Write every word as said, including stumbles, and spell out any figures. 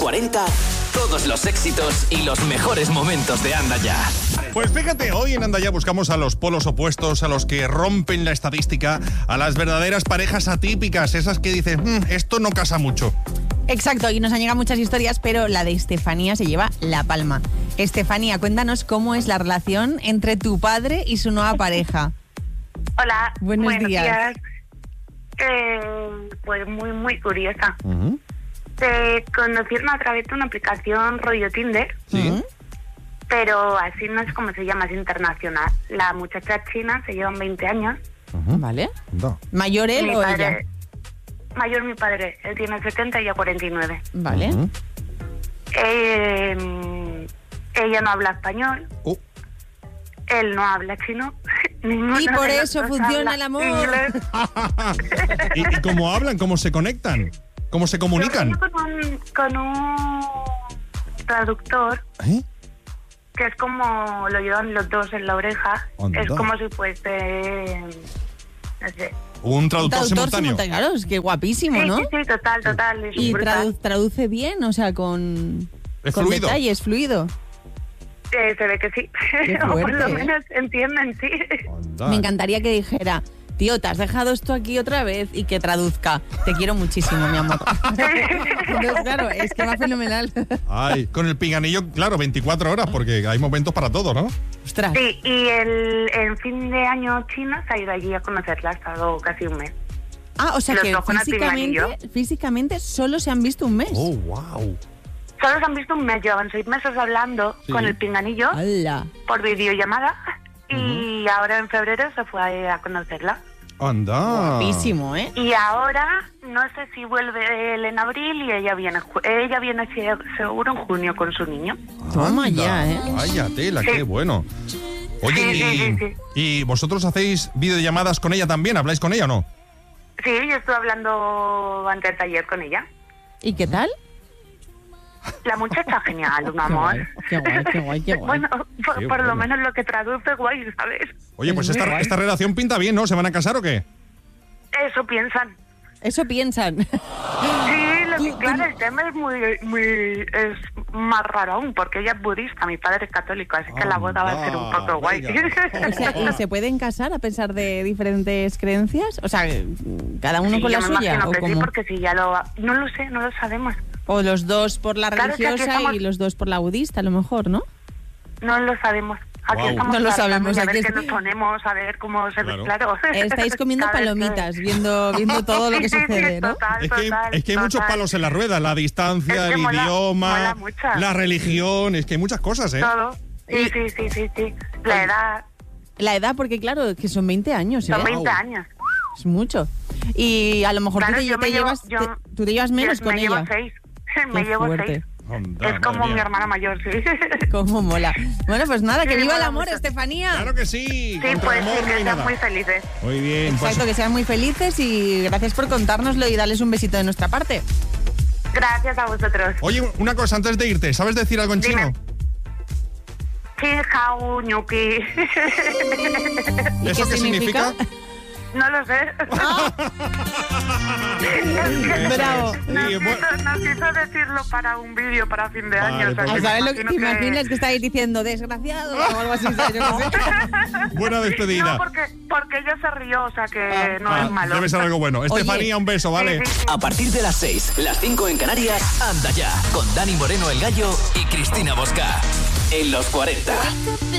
cuarenta, todos los éxitos y los mejores momentos de Anda Ya. Pues fíjate, hoy en Anda Ya buscamos a los polos opuestos, a los que rompen la estadística, a las verdaderas parejas atípicas, esas que dices, mmm, esto no casa mucho. Exacto, y nos han llegado muchas historias, pero la de Estefanía se lleva la palma. Estefanía, cuéntanos cómo es la relación entre tu padre y su nueva pareja. Hola, buenos, buenos días. días. Eh, pues muy, muy curiosa. Uh-huh. Se conocieron a través de una aplicación rollo Tinder. Sí. Uh-huh. Pero así no es como se llama, es internacional. La muchacha china se llevan veinte años. Uh-huh. ¿Vale? No. ¿Mayor él mi o padre, ella? Mayor mi padre, él tiene setenta y ella cuarenta y nueve. Vale. Uh-huh. Eh, ella no habla español. Uh. Él no habla chino. Y por eso funciona el amor. ¿Y, ¿Y cómo hablan? ¿Cómo se conectan? ¿Cómo se comunican? Yo con un, con un traductor. ¿Eh? Que es como lo llevan los dos en la oreja. Onda. Es como si fuese, no sé. Un traductor, traductor simultáneo. simultáneo. Claro, es que guapísimo, Sí, ¿no? sí, sí, total, total. Es Y brutal. tradu- traduce bien, o sea, con, Es con fluido. detalles, fluido. Eh, se ve que sí. Qué O por fuerte, lo ¿eh? menos entienden, sí. Onda. Me encantaría que dijera, tío, te has dejado esto aquí otra vez, y que traduzca. Te quiero muchísimo, mi amor. Entonces, claro, es que va fenomenal. Ay, con el pinganillo, claro, veinticuatro horas, porque hay momentos para todo, ¿no? Ostras. Sí, y el, en fin de año China se ha ido allí a conocerla, ha estado casi un mes. Ah, o sea Los que dos con el físicamente, pinganillo. físicamente solo se han visto un mes. Oh, wow. Solo se han visto un mes, llevan seis meses hablando Sí. con el pinganillo ¡Hala! por videollamada y ahora en febrero se fue a, a conocerla. Anda. Guapísimo, ¿eh? Y ahora no sé si vuelve él en abril y ella viene ju- ella viene se- seguro en junio con su niño. Toma Anda. ya, ¿eh? Vaya tela, Sí. qué bueno. Oye, Sí, sí, y, sí, sí. ¿y vosotros hacéis videollamadas con ella también? ¿Habláis con ella o no? Sí, yo estuve hablando antes de ayer con ella. ¿Y qué tal? La muchacha genial, un Qué amor. guay, qué guay, qué guay, qué guay. Bueno, por, Qué por bueno. lo menos lo que traduce guay, ¿sabes? Oye, Es pues muy esta, guay. esta relación pinta bien, ¿no? ¿Se van a casar o qué? Eso piensan. Eso piensan. Sí, lo que, Tú- claro, tú- el tema es muy, muy, es más raro aún, porque ella es budista, mi padre es católico, así que la boda va a ser un poco guay. Venga. O sea, ¿y se pueden casar a pesar de diferentes creencias? O sea, cada uno Sí, con yo la me suya. imagino ¿O que sí, cómo? porque si ya lo... No lo sé, no lo sabemos. O los dos por la Claro, es que aquí religiosa estamos- y los dos por la budista, a lo mejor, ¿no? No lo sabemos. Aquí Guau. estamos No lo tratando sabemos, de aquí ver es- qué nos ponemos, a ver cómo se ve, Claro. claro. Estáis comiendo Cada vez que- palomitas, viendo, viendo todo lo que Sí, sí, sucede, ¿no? total, Es que, total, es que hay muchos total. palos en la rueda, la distancia, Es que el mola- idioma, mola mucho. la religión, es que hay muchas cosas, ¿eh? Todo. Sí, sí, sí, sí, sí. La edad, La edad, porque claro, que son veinte años, ¿eh? son Wow. veinte años. Es mucho. Y a lo mejor Claro, tú te, yo te me llevo- llevas, yo- te- tú te llevas menos Yo con me ella. llevo seis. Me Qué llevo fuerte. seis. Anda, Es como madre mi mía. hermana mayor, sí. Cómo mola. Bueno, pues nada, que Sí, viva el mola amor, mucho. Estefanía. Claro que sí. Sí, contra pues el sí, amor no que hay sean nada. muy felices. Muy bien, pues Exacto, que sean muy felices y gracias por contárnoslo y darles un besito de nuestra parte. Gracias a vosotros. oye, una cosa antes de irte, ¿sabes decir algo en Dime. chino? Xin hao ñuki. ¿Y ¿Eso qué qué significa? significa? No lo sé. Bravo. Nos Sí, quiso, bueno. nos quiso decirlo para un vídeo para fin de Vale, año. o sea, pues- que ¿A ¿Sabes me lo que te imagino imaginas que estáis diciendo? Desgraciado o algo así, ¿sabes? Yo qué sé. Buena despedida. No, porque, porque ella se rió, o sea que no Ah, es malo. debe ser algo bueno. Estefanía, un beso, ¿vale? Sí, sí, sí. A partir de las seis, las cinco en Canarias, Anda Ya, con Dani Moreno el Gallo y Cristina Bosca. En los cuarenta.